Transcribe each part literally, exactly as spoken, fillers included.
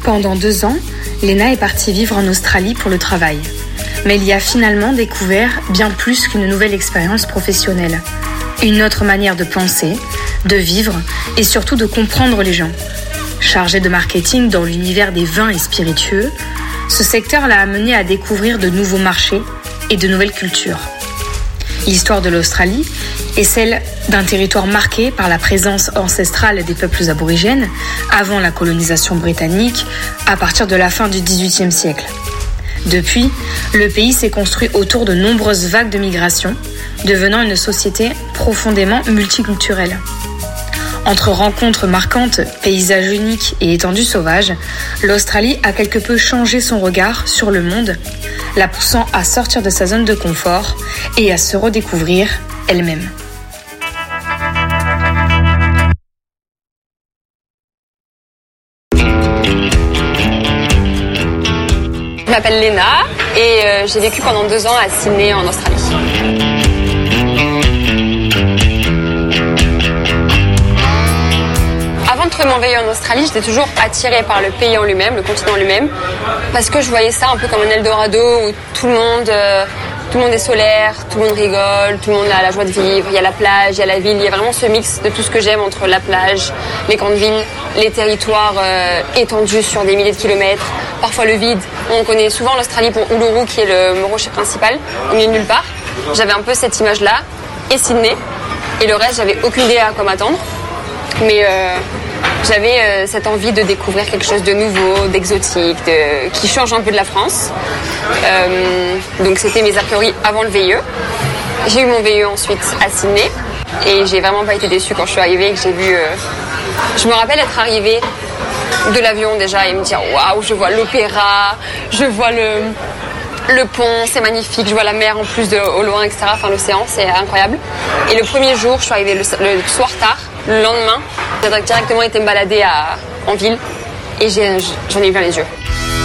Pendant deux ans, Lena est partie vivre en Australie pour le travail. Mais il y a finalement découvert bien plus qu'une nouvelle expérience professionnelle. Une autre manière de penser, de vivre et surtout de comprendre les gens. Chargée de marketing dans l'univers des vins et spiritueux, ce secteur l'a amenée à découvrir de nouveaux marchés et de nouvelles cultures. L'histoire de l'Australie est celle d'un territoire marqué par la présence ancestrale des peuples aborigènes avant la colonisation britannique à partir de la fin du dix-huitième siècle. Depuis, le pays s'est construit autour de nombreuses vagues de migration, devenant une société profondément multiculturelle. Entre rencontres marquantes, paysages uniques et étendues sauvages, l'Australie a quelque peu changé son regard sur le monde, la poussant à sortir de sa zone de confort et à se redécouvrir elle-même. Je m'appelle Lena et euh, j'ai vécu pendant deux ans à Sydney en Australie. Avant de trouver mon veilleux en Australie, j'étais toujours attirée par le pays en lui-même, le continent en lui-même, parce que je voyais ça un peu comme un Eldorado où tout le monde, euh, tout le monde est solaire, tout le monde rigole, tout le monde a la joie de vivre, il y a la plage, il y a la ville, il y a vraiment ce mix de tout ce que j'aime entre la plage, les grandes villes, les territoires euh, étendus sur des milliers de kilomètres, parfois le vide. On connaît souvent l'Australie pour Uluru qui est le rocher principal, au milieu de nulle part. J'avais un peu cette image-là, et Sydney, et le reste j'avais aucune idée à quoi m'attendre. Mais euh, j'avais euh, cette envie de découvrir quelque chose de nouveau, d'exotique, de... qui change un peu de la France. Euh, donc c'était mes a priori avant le V I E. J'ai eu mon V I E ensuite à Sydney et j'ai vraiment pas été déçue quand je suis arrivée et que j'ai vu... Euh... Je me rappelle être arrivée de l'avion déjà et me dire waouh, je vois l'opéra, je vois le... Le pont, c'est magnifique, je vois la mer en plus de, au loin, et cetera. Enfin, l'océan, c'est incroyable. Et le premier jour, je suis arrivée le, le soir tard, le lendemain, j'ai directement été me balader à, en ville et j'ai, j'en ai eu plein les yeux.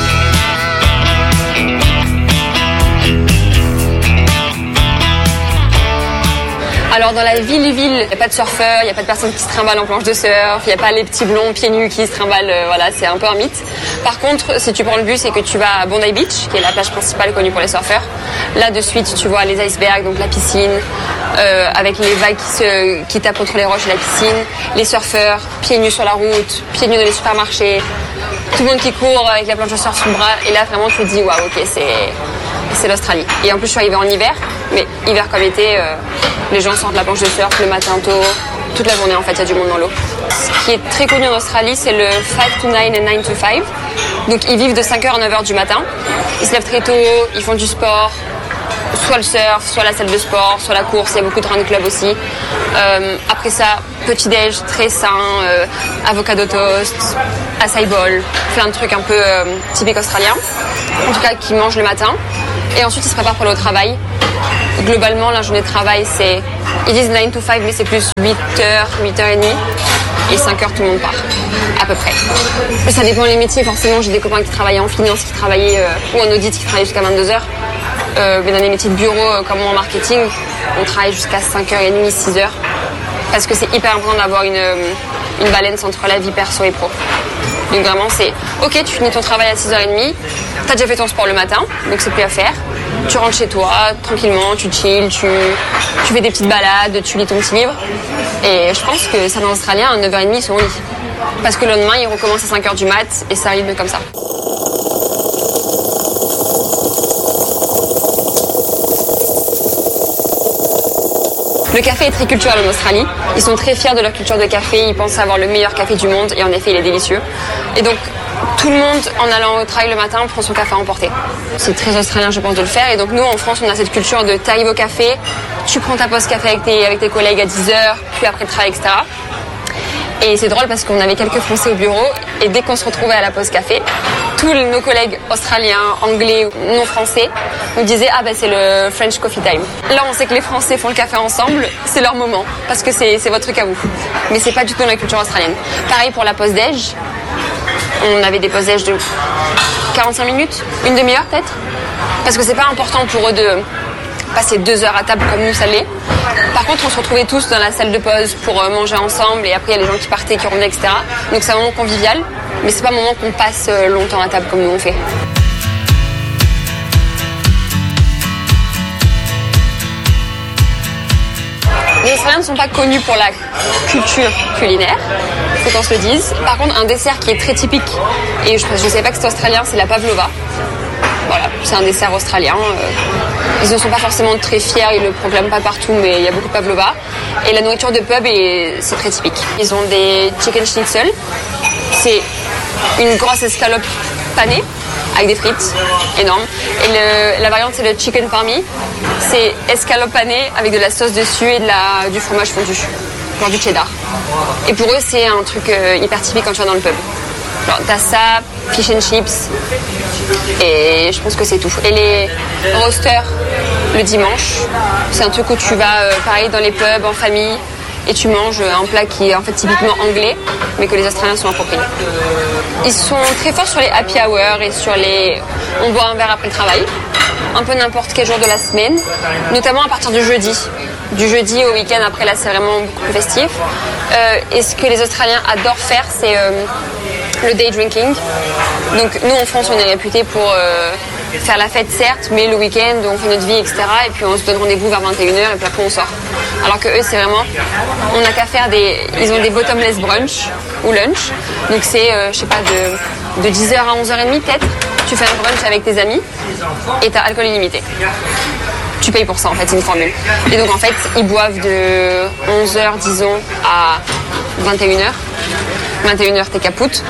Alors dans la ville-ville, il n'y a pas de surfeurs, il n'y a pas de personnes qui se trimballent en planche de surf, il n'y a pas les petits blonds pieds nus qui se trimballent, euh, voilà, c'est un peu un mythe. Par contre, si tu prends le bus et que tu vas à Bondi Beach, qui est la plage principale connue pour les surfeurs, là de suite tu vois les icebergs, donc la piscine, euh, avec les vagues qui, se, qui tapent contre les roches de la piscine, les surfeurs, pieds nus sur la route, pieds nus dans les supermarchés, tout le monde qui court avec la planche de surf sous le bras, et là vraiment tu te dis waouh, ok, c'est... c'est l'Australie. Et en plus, je suis arrivée en hiver, mais hiver comme été, euh, les gens sortent de la planche de surf le matin tôt, toute la journée en fait, il y a du monde dans l'eau. Ce qui est très connu en Australie, c'est le five to nine et nine to five. Donc ils vivent de cinq heures à neuf heures du matin. Ils se lèvent très tôt, ils font du sport, soit le surf, soit la salle de sport, soit la course, il y a beaucoup de run club aussi. Euh, après ça, petit-déj très sain, euh, avocado toast, acai bowl, plein de trucs un peu euh, typiques australiens, en tout cas qui mangent le matin. Et ensuite, ils se préparent pour aller au travail. Globalement, la journée de travail, c'est... Ils disent nine to five, mais c'est plus huit heures, huit heures trente. Et cinq heures, tout le monde part, à peu près. Mais ça dépend des métiers, forcément. J'ai des copains qui travaillaient en finance, qui travaillaient... Euh, ou en audit, qui travaillaient jusqu'à vingt-deux heures. Euh, mais dans les métiers de bureau, euh, comme moi en marketing, on travaille jusqu'à cinq heures trente, six heures. Parce que c'est hyper important d'avoir une, une balance entre la vie perso et pro. Donc vraiment, c'est ok, tu finis ton travail à six heures trente, t'as déjà fait ton sport le matin, donc c'est plus à faire. Tu rentres chez toi, tranquillement, tu chill, tu, tu fais des petites balades, tu lis ton petit livre. Et je pense que ça, dans l'Australien, à neuf heures trente, ils sont au lit. Parce que le lendemain, ils recommencent à cinq heures du mat et ça rythme comme ça. Le café est très culturel en Australie. Ils sont très fiers de leur culture de café. Ils pensent avoir le meilleur café du monde et en effet, il est délicieux. Et donc, tout le monde, en allant au travail le matin, prend son café à emporter. C'est très australien, je pense, de le faire. Et donc, nous, en France, on a cette culture de t'arrives au café, tu prends ta pause café avec tes, avec tes collègues à dix heures, puis après le travail, et cetera. Et c'est drôle parce qu'on avait quelques Français au bureau et dès qu'on se retrouvait à la pause café, tous nos collègues australiens, anglais ou non français nous disaient « Ah ben c'est le French Coffee Time ». Là on sait que les Français font le café ensemble, c'est leur moment parce que c'est, c'est votre truc à vous. Mais c'est pas du tout dans la culture australienne. Pareil pour la pause déj, on avait des pauses déj de quarante-cinq minutes, une demi-heure peut-être. Parce que c'est pas important pour eux de passer deux heures à table comme nous ça l'est. Par contre, on se retrouvait tous dans la salle de pause pour manger ensemble et après il y a les gens qui partaient, qui revenaient, et cetera. Donc c'est un moment convivial. mais c'est pas un moment qu'on passe longtemps à table comme nous on fait. Les Australiens ne sont pas connus pour la culture culinaire, faut qu'on se le dise. Par contre, un dessert qui est très typique, et je ne savais pas que c'était australien, c'est la pavlova. Voilà, c'est un dessert australien. Ils ne sont pas forcément très fiers, ils ne le proclament pas partout, mais il y a beaucoup de pavlova. Et la nourriture de pub, c'est très typique. Ils ont des chicken schnitzel, c'est une grosse escalope panée avec des frites énormes. Et le, la variante, c'est le chicken parmi. C'est escalope panée avec de la sauce dessus et de la, du fromage fondu, genre du cheddar. Et pour eux, c'est un truc euh, hyper typique quand tu vas dans le pub. Genre, t'as ça, fish and chips, et je pense que c'est tout. Et les roasters, le dimanche, c'est un truc où tu vas, euh, pareil, dans les pubs, en famille, et tu manges un plat qui est en fait typiquement anglais, mais que les Australiens sont appropriés. Ils sont très forts sur les happy hours et sur les... On boit un verre après le travail, un peu n'importe quel jour de la semaine, notamment à partir du jeudi. Du jeudi au week-end, après là c'est vraiment beaucoup plus festif. Euh, et ce que les Australiens adorent faire, c'est euh, le day drinking. Donc nous en France, on est réputés pour euh, faire la fête certes, mais le week-end on fait notre vie, et cetera. Et puis on se donne rendez-vous vers vingt et une heures et puis après on sort. Alors que eux c'est vraiment, on n'a qu'à faire des, ils ont des bottomless brunch ou lunch. Donc c'est, euh, je sais pas, de, de dix heures à onze heures trente peut-être. Tu fais un brunch avec tes amis et t'as alcool illimité. Tu payes pour ça en fait, c'est une formule. Et donc en fait, ils boivent de onze heures disons à vingt et une heures. vingt et une heures t'es capoute.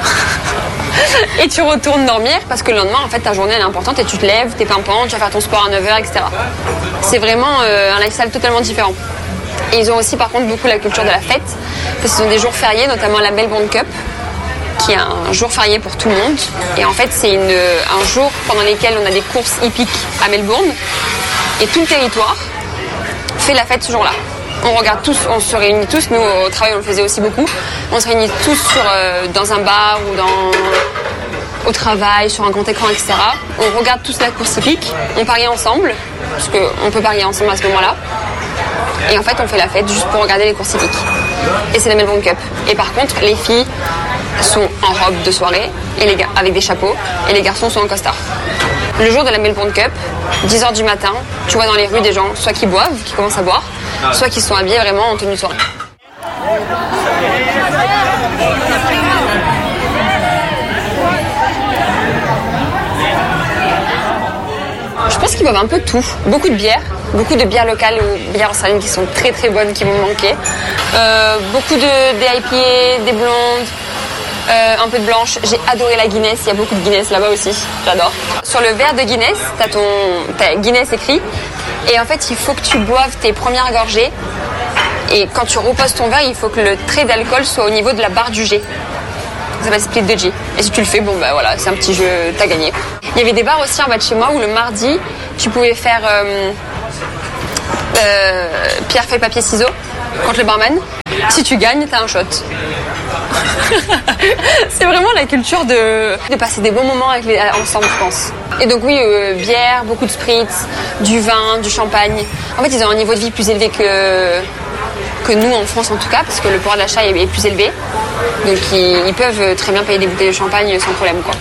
Et tu retournes dormir parce que le lendemain en fait ta journée elle est importante et tu te lèves, t'es pimpant, tu vas faire ton sport à neuf heures, et cetera. C'est vraiment euh, un lifestyle totalement différent. Et ils ont aussi par contre beaucoup la culture de la fête parce qu'ils ont des jours fériés, notamment la Melbourne Cup, qui est un jour férié pour tout le monde. Et en fait c'est une, un jour pendant lequel on a des courses hippiques à Melbourne et tout le territoire fait la fête ce jour-là. On regarde tous, on se réunit tous, nous au travail on le faisait aussi beaucoup, on se réunit tous sur, euh, dans un bar ou dans, au travail, sur un grand écran, et cetera. On regarde tous la course hippique, on parie ensemble, parce qu'on peut parier ensemble à ce moment-là. Et en fait on fait la fête juste pour regarder les courses hippiques. Et c'est la Melbourne Cup. Et par contre les filles sont en robe de soirée et les gars, avec des chapeaux et les garçons sont en costard. Le jour de la Melbourne Cup, dix heures du matin, tu vois dans les rues des gens, soit qui boivent, qui commencent à boire, soit qui sont habillés vraiment en tenue de soirée. Je pense qu'ils boivent un peu de tout, beaucoup de bière, beaucoup de bières locales ou bières australiennes qui sont très très bonnes, qui vont me manquer, euh, beaucoup de des I P A, des blondes. Euh, un peu de blanche. J'ai adoré la Guinness. Il y a beaucoup de Guinness là-bas aussi. J'adore. Sur le verre de Guinness, t'as ton t'as Guinness écrit. Et en fait, il faut que tu boives tes premières gorgées. Et quand tu reposes ton verre, il faut que le trait d'alcool soit au niveau de la barre du G. Ça s'appelle split de G. Et si tu le fais, bon bah voilà, c'est un petit jeu, t'as gagné. Il y avait des bars aussi en bas de chez moi où le mardi, tu pouvais faire euh, euh, pierre, feuille, papier, ciseaux contre le barman. Si tu gagnes, t'as un shot. C'est vraiment la culture de, de passer des bons moments avec les, ensemble, je pense. Et donc oui, euh, bière, beaucoup de spritz, du vin, du champagne. En fait, ils ont un niveau de vie plus élevé que, que nous en France en tout cas, parce que le pouvoir d'achat est, est plus élevé. Donc ils, ils peuvent très bien payer des bouteilles de champagne sans problème, quoi.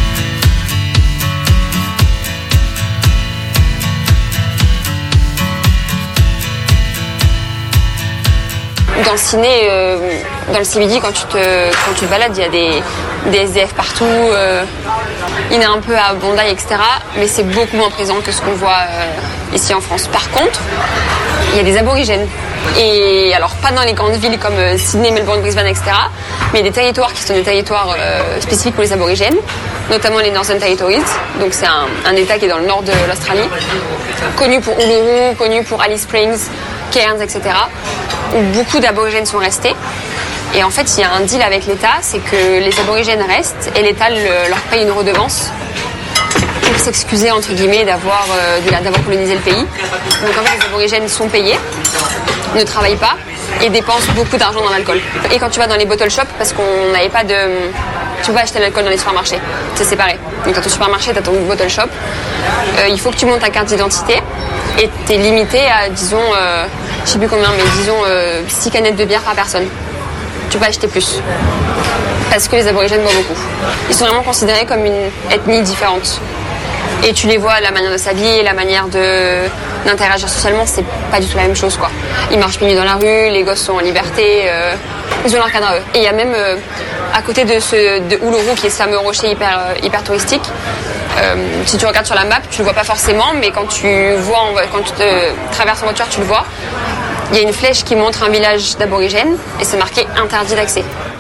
Dans le ciné, euh, dans le C B D, quand tu te, quand tu te balades, il y a des, des S D F partout. Euh, il y en a un peu à Bondi, et cetera. Mais c'est beaucoup moins présent que ce qu'on voit euh, ici en France. Par contre, il y a des aborigènes. Et alors, pas dans les grandes villes comme euh, Sydney, Melbourne, Brisbane, et cetera. Mais il y a des territoires qui sont des territoires euh, spécifiques pour les aborigènes, notamment les Northern Territories. Donc c'est un, un état qui est dans le nord de l'Australie, connu pour Uluru, connu pour Alice Springs, Cairns, et cetera, où beaucoup d'aborigènes sont restés. Et en fait, il y a un deal avec l'État, c'est que les aborigènes restent et l'État le, leur paye une redevance pour s'excuser, entre guillemets, d'avoir, euh, d'avoir colonisé le pays. Donc en fait, les aborigènes sont payés, ne travaillent pas et dépensent beaucoup d'argent dans l'alcool. Et quand tu vas dans les bottle shops, parce qu'on n'avait pas de... Tu vas acheter l'alcool dans les supermarchés, c'est séparé. Donc t'as ton supermarché, t'as ton bottle shop. Euh, il faut que tu montes ta carte d'identité et t'es limité à, disons, euh, je sais plus combien, mais disons euh, six canettes de bière par personne. tu peux acheter plus. Parce que les aborigènes boivent beaucoup. Ils sont vraiment considérés comme une ethnie différente. Et tu les vois, la manière de s'habiller, la manière de, d'interagir socialement, c'est pas du tout la même chose, quoi. Ils marchent pieds nus dans la rue, les gosses sont en liberté, euh, ils ont leur cadre à eux. Et il y a même, euh, à côté de ce de Uluru, qui est ce fameux rocher hyper, euh, hyper touristique, euh, si tu regardes sur la map, tu le vois pas forcément, mais quand tu vois, quand tu te traverses en voiture, tu le vois. Il y a une flèche qui montre un village d'aborigènes et c'est marqué interdit d'accès.